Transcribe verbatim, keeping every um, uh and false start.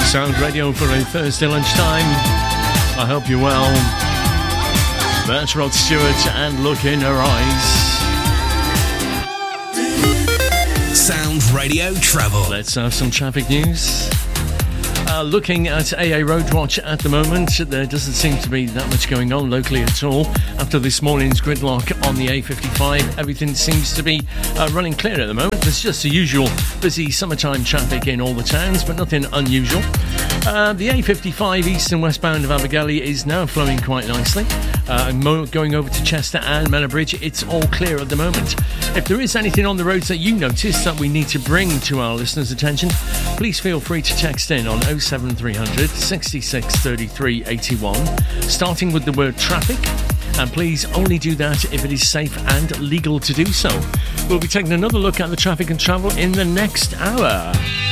Sound Radio for a Thursday lunchtime. I hope you're well. That's Rod Stewart and Look in Her Eyes. Sound Radio Travel. Let's have some traffic news. Uh, looking at A A Road Watch at the moment, there doesn't seem to be that much going on locally at all. After this morning's gridlock on the A fifty-five, everything seems to be uh, running clear at the moment. There's just the usual busy summertime traffic in all the towns, but nothing unusual. Uh, the A fifty-five east and westbound of Abergele is now flowing quite nicely. Uh, mo- going over to Chester and Mellor Bridge, it's all clear at the moment. If there is anything on the roads that you notice that we need to bring to our listeners' attention, please feel free to text in on oh seven three hundred, sixty-six, thirty-three, eighty-one, starting with the word traffic. And please only do that if it is safe and legal to do so. We'll be taking another look at the traffic and travel in the next hour.